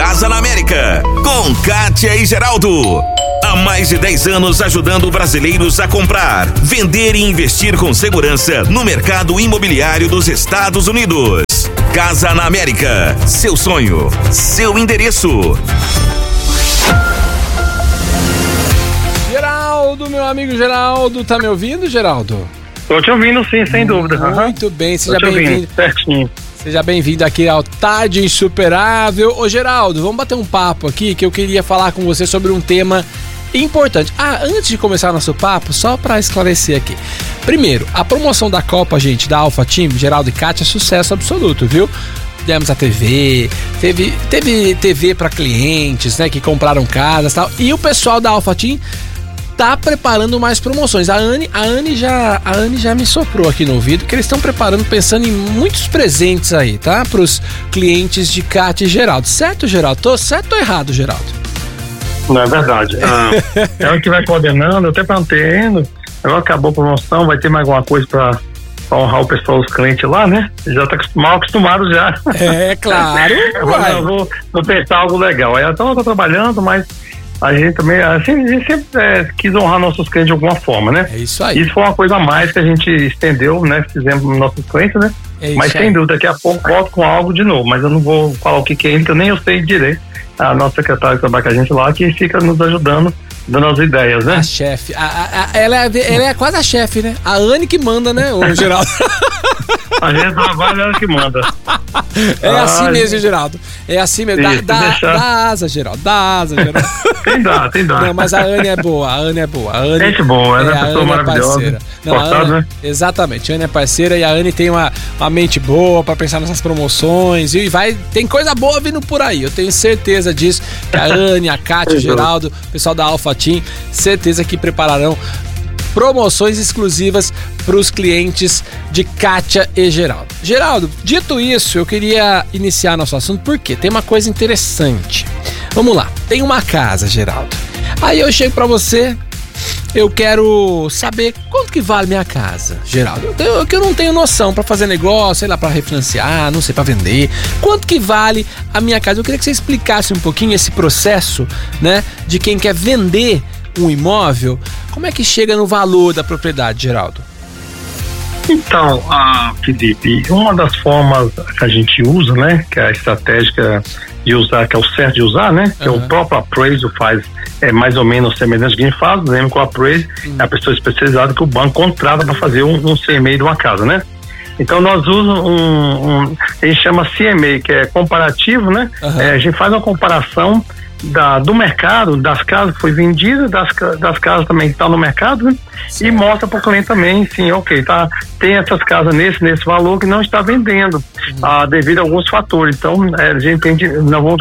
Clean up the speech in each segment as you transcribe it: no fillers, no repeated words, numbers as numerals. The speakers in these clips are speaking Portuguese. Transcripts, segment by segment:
Casa na América, com Kátia e Geraldo. Há mais de 10 anos ajudando brasileiros a comprar, vender e investir com segurança no mercado imobiliário dos Estados Unidos. Casa na América, seu sonho, seu endereço. Geraldo, meu amigo Geraldo, tá me ouvindo, Geraldo? Tô te ouvindo sim, sem dúvida. Muito bem, seja bem-vindo. Certinho. Seja bem-vindo aqui ao Tarde Insuperável. Ô Geraldo, vamos bater um papo aqui que eu queria falar com você sobre um tema importante. Antes de começar nosso papo, só para esclarecer aqui. Primeiro, a promoção da Copa, gente, da Alpha Team, Geraldo e Kátia, sucesso absoluto, viu? Demos a TV, teve TV para clientes, né, que compraram casas e tal. E o pessoal da Alpha Team tá preparando mais promoções. A Anne já me soprou aqui no ouvido que eles estão preparando, pensando em muitos presentes aí, tá? Pros clientes de Kátia e Geraldo. Certo, Geraldo? Tô certo ou errado, Geraldo? Não, é verdade. Ela que vai coordenando, eu até perguntei, agora acabou a promoção, vai ter mais alguma coisa pra honrar o pessoal, os clientes lá, né? Já tá mal acostumado já. É, claro. Eu vou pensar algo legal. Aí então ela tá trabalhando, mas a gente também, a gente sempre quis honrar nossos clientes de alguma forma, né? É isso aí. Isso foi uma coisa a mais que a gente estendeu, né? Fizemos nos nossos clientes, né? Mas sem dúvida, daqui a pouco volto com algo de novo, mas eu não vou falar o que é ainda, que eu nem sei direito. A nossa secretária que trabalha com a gente lá, que fica nos ajudando, dando as ideias, né? A chefe, ela é quase a chefe, né? A Anne que manda, né, o Geraldo? A gente trabalha, ela que manda. É assim mesmo, Geraldo. É assim mesmo. Dá asa, Geraldo. Dá asa, Geraldo. Tem dó. Não, mas a Anne é boa. A Anne, gente boa, ela é uma pessoa maravilhosa. Né? Exatamente. A Anne é parceira e a Anne tem uma mente boa pra pensar nessas promoções. E tem coisa boa vindo por aí. Eu tenho certeza disso. Que a Anne, a Kátia, o Geraldo, o pessoal da Alpha Team, certeza que prepararão promoções exclusivas para os clientes de Kátia e Geraldo. Geraldo, dito isso, eu queria iniciar nosso assunto porque tem uma coisa interessante. Vamos lá, tem uma casa, Geraldo. Aí eu chego para você, eu quero saber quanto que vale minha casa, Geraldo. Eu não tenho noção para fazer negócio, sei lá, para refinanciar, não sei, para vender. Quanto que vale a minha casa? Eu queria que você explicasse um pouquinho esse processo, né, de quem quer vender um imóvel. Como é que chega no valor da propriedade, Geraldo? Então, Felipe, uma das formas que a gente usa, né, que é a estratégica de usar, que é o certo de usar, né, que o próprio appraisal faz, mais ou menos semelhante que a gente faz. Lembra que o appraisal é a pessoa especializada que o banco contrata para fazer um CMA de uma casa, né? Então nós usamos a gente chama CMA, que é comparativo, né? A gente faz uma comparação do mercado, das casas que foi vendidas, das casas também que estão no mercado, né? E mostra para o cliente também, sim, ok, tem essas casas nesse valor que não está vendendo, devido a alguns fatores. Então a gente entende, nós vamos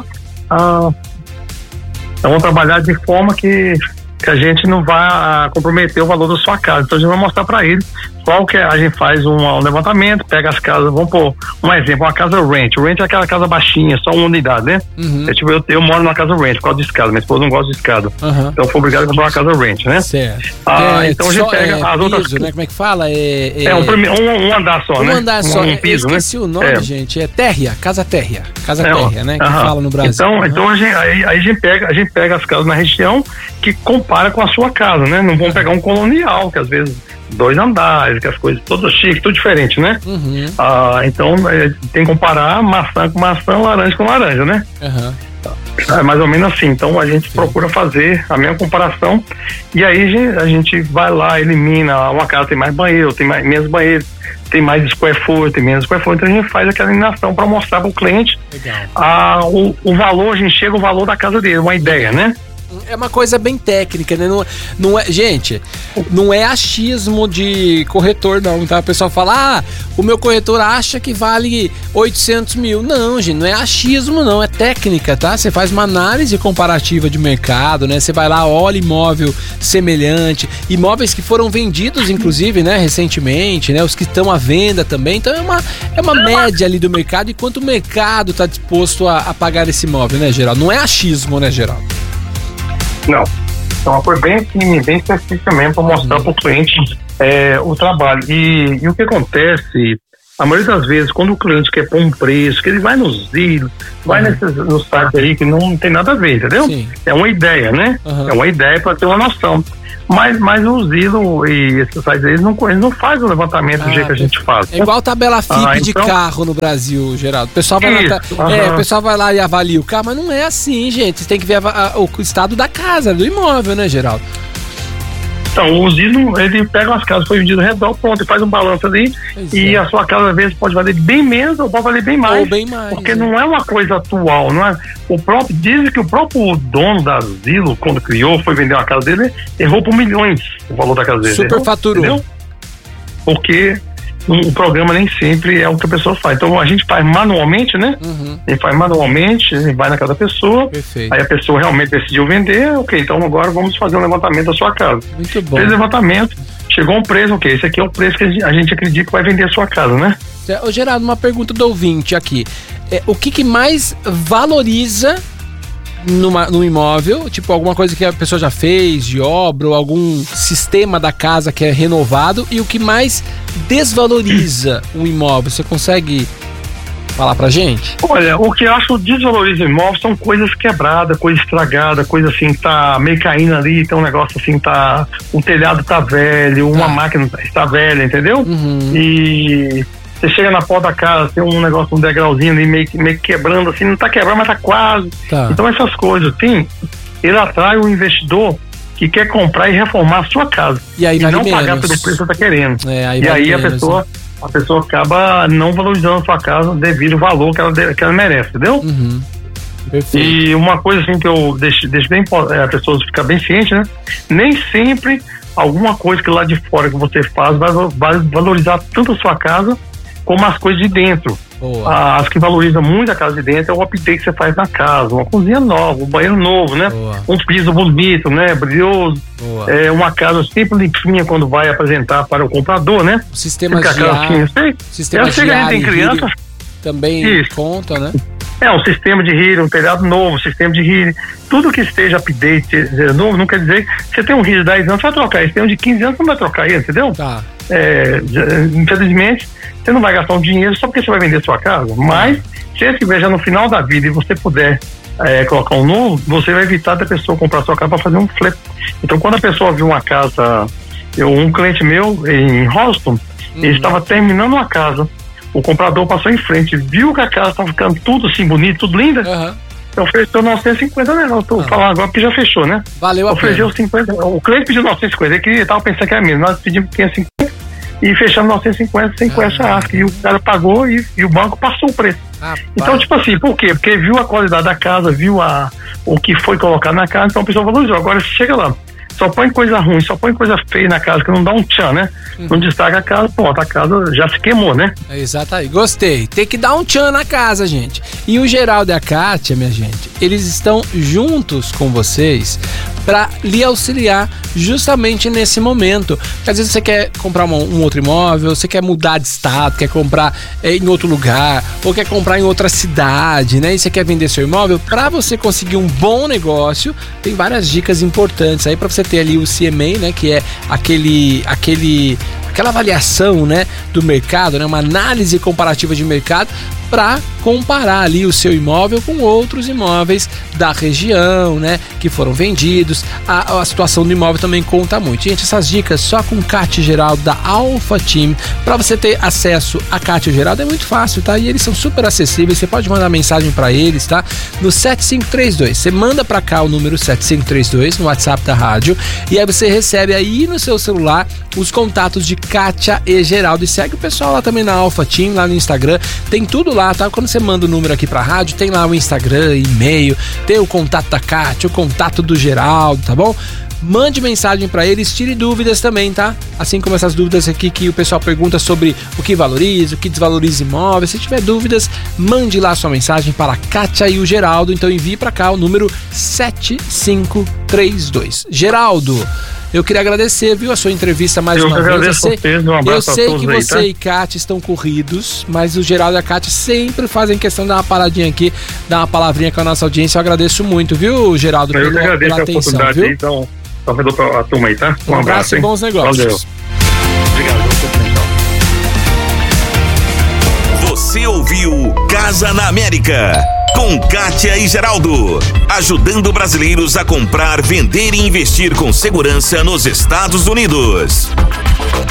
trabalhar de forma que a gente não vai comprometer o valor da sua casa. Então a gente vai mostrar para ele qual que é. A gente faz um levantamento, pega as casas, vamos pôr um exemplo, uma casa rent. O rent é aquela casa baixinha, só uma unidade, né? Eu moro numa casa rent por causa de escada, minha esposa não gosta de escada. Então eu fui obrigado a comprar uma casa rent, né? Certo. Então a gente pega as outras. Piso, né? Como é que fala? Um andar só, né? Um andar só. Um piso, eu esqueci o nome, gente. É térrea, casa térrea. Casa térrea, né? Que fala no Brasil. Então a gente pega as casas na região que compara com a sua casa, né? Não vamos pegar um colonial, que às vezes 2 andares, que as coisas todas chiques, tudo diferente, né? Então tem que comparar maçã com maçã, laranja com laranja, né? É mais ou menos assim. Então a gente procura fazer a mesma comparação e aí a gente vai lá, elimina. Uma casa tem mais banheiro, tem menos banheiro, tem mais square foot, tem menos square foot. Então a gente faz aquela eliminação para mostrar para o cliente o valor. A gente chega ao valor da casa dele, uma ideia, né? É uma coisa bem técnica, né? Não é, gente, não é achismo de corretor, não, tá? O pessoal fala, o meu corretor acha que vale 800 mil. Não, gente, não é achismo, não, é técnica, tá? Você faz uma análise comparativa de mercado, né? Você vai lá, olha imóvel semelhante, imóveis que foram vendidos, inclusive, né, recentemente, né? Os que estão à venda também. Então é uma média ali do mercado e quanto o mercado está disposto a pagar esse imóvel, né, Geraldo? Não é achismo, né, Geraldo? Não. Então, foi bem específica mesmo para mostrar para o cliente o trabalho. E o que acontece, a maioria das vezes, quando o cliente quer pôr um preço, que ele vai nos Zillow, vai no site aí que não tem nada a ver, entendeu? Sim. É uma ideia, né? É uma ideia para ter uma noção. Mas o Zillow e esses sites eles não fazem o levantamento do jeito que a gente faz. É igual a tabela FIP de então, carro no Brasil, Geraldo. O pessoal vai o pessoal vai lá e avalia o carro, mas não é assim, gente. Você tem que ver o estado da casa, do imóvel, né, Geraldo? Então, o Zillow, ele pega as casas que foi vendido ao redor, pronto, ele faz um balanço ali e a sua casa às vezes pode valer bem menos ou pode valer bem mais. Ou bem mais. Porque não é uma coisa atual, não é? Dizem que o próprio dono da Zillow, quando criou, foi vender uma casa dele, errou por milhões o valor da casa dele. Superfaturou. Entendeu? Porque o programa nem sempre é o que a pessoa faz. Então a gente faz manualmente, né? A gente faz manualmente, a gente vai na casa da pessoa. Perfeito. Aí a pessoa realmente decidiu vender, ok, então agora vamos fazer um levantamento da sua casa. Muito bom. Fez levantamento, chegou um preço, ok, esse aqui é o preço que a gente acredita que vai vender a sua casa, né? Ô, Geraldo, uma pergunta do ouvinte aqui. O que mais valoriza no imóvel, tipo alguma coisa que a pessoa já fez de obra ou algum sistema da casa que é renovado, e o que mais desvaloriza o imóvel? Você consegue falar pra gente? Olha, o que eu acho desvaloriza o imóvel são coisas quebradas, coisa estragada, coisa assim que tá meio caindo ali, tem um negócio assim, o telhado tá velho, uma máquina está velha, entendeu? E você chega na porta da casa, tem um negócio, um degrauzinho ali meio quebrando, assim, não tá quebrando, mas tá quase. Então essas coisas, assim, ele atrai o investidor que quer comprar e reformar a sua casa. E aí não pagar pelo preço que você tá querendo. E aí a pessoa acaba não valorizando a sua casa devido ao valor que ela merece, entendeu? Perfeito. E uma coisa assim que eu deixo bem a pessoa ficar bem ciente, né? Nem sempre alguma coisa que lá de fora que você faz vai valorizar tanto a sua casa como as coisas de dentro. As que valorizam muito a casa de dentro é o update que você faz na casa, uma cozinha nova, um banheiro novo, né? Um piso bonito, né? Brilhoso. Uma casa sempre limpinha quando vai apresentar para o comprador, né? O sistema de ar. Eu sei que a gente tem criança. Também conta, né? Um sistema de heating, um telhado novo, sistema de heating, tudo que esteja update novo, não quer dizer que você tem um heating de 10 anos, você vai trocar isso, tem um de 15 anos, você não vai trocar ele, entendeu? Infelizmente, você não vai gastar um dinheiro só porque você vai vender sua casa, mas se você estiver já no final da vida e você puder colocar um novo, você vai evitar da pessoa comprar sua casa para fazer um flip. Então, quando a pessoa viu uma casa, um cliente meu em Houston, ele estava terminando uma casa, o comprador passou em frente, viu que a casa estava ficando tudo assim bonito, tudo linda. Então ofereceu 950, né? Não tô falando agora porque já fechou, né? Valeu a pena. 50. O cliente pediu 950, ele estava pensando que era mesmo. Nós pedimos 550 e fechamos 950 sem com essa asca. E o cara pagou e o banco passou o preço. Então, tipo assim, por quê? Porque viu a qualidade da casa, viu o que foi colocado na casa, então a pessoa valorizou. Agora, se chega lá, só põe coisa ruim, só põe coisa feia na casa, que não dá um tchan, né? Não destaca a casa, pronto, a casa já se queimou, né? Exato aí, gostei. Tem que dar um tchan na casa, gente. E o Geraldo e a Kátia, minha gente, eles estão juntos com vocês para lhe auxiliar justamente nesse momento. Porque às vezes você quer comprar um outro imóvel, você quer mudar de estado, quer comprar em outro lugar, ou quer comprar em outra cidade, né? E você quer vender seu imóvel. Para você conseguir um bom negócio, tem várias dicas importantes aí para você ter ali o CMA, né? Que é aquela avaliação, né, do mercado, né, uma análise comparativa de mercado para comparar ali o seu imóvel com outros imóveis da região, né, que foram vendidos. A situação do imóvel também conta muito. Gente, essas dicas só com Kátia e Geraldo da Alpha Team. Para você ter acesso a Kátia e Geraldo é muito fácil, tá? E eles são super acessíveis. Você pode mandar mensagem para eles, tá? No 7532. Você manda para cá o número 7532 no WhatsApp da rádio e aí você recebe aí no seu celular os contatos de Kátia e Geraldo. E segue o pessoal lá também na Alpha Team, lá no Instagram. Tem tudo lá, tá? Quando você manda o número aqui pra rádio, tem lá o Instagram, e-mail, tem o contato da Kátia, o contato do Geraldo, tá bom? Mande mensagem pra eles, tire dúvidas também, tá? Assim como essas dúvidas aqui que o pessoal pergunta sobre o que valoriza, o que desvaloriza imóveis. Se tiver dúvidas, mande lá sua mensagem para a Kátia e o Geraldo. Então envie pra cá o número 7532. Geraldo, eu queria agradecer, viu, a sua entrevista mais uma vez. Eu sei que você e Kátia estão corridos, mas o Geraldo e a Kátia sempre fazem questão de dar uma paradinha aqui, dar uma palavrinha com a nossa audiência. Eu agradeço muito, viu, Geraldo, pela atenção, viu? Aí, então, a turma aí, tá? Um abraço e bons negócios. Valeu. Obrigado. ouviu Casa na América, com Kátia e Geraldo, ajudando brasileiros a comprar, vender e investir com segurança nos Estados Unidos.